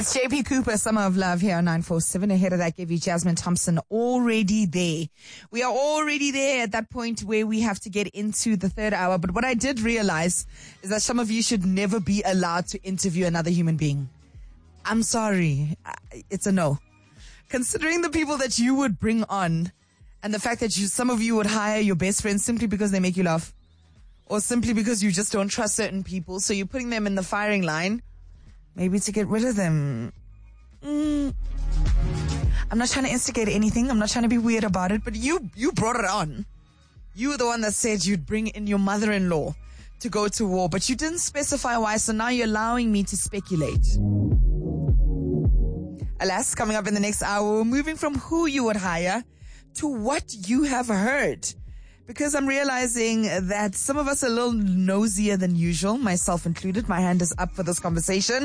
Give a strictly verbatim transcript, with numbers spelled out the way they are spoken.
It's J P Cooper, Summer of Love here on nine four seven. Ahead of that, gave you Jasmine Thompson, Already There. We are already there at that point where we have to get into the third hour. But what I did realize is that some of you should never be allowed to interview another human being. I'm sorry. It's a no. Considering the people that you would bring on and the fact that you, some of you would hire your best friends simply because they make you laugh or simply because you just don't trust certain people. So you're putting them in the firing line. Maybe to get rid of them. Mm. I'm not trying to instigate anything. I'm not trying to be weird about it. But you, you brought it on. You were the one that said you'd bring in your mother-in-law to go to war. But you didn't specify why. So now you're allowing me to speculate. Alas, coming up in the next hour, we're moving from who you would hire to what you have heard. Because I'm realizing that some of us are a little nosier than usual, myself included. My hand is up for this conversation.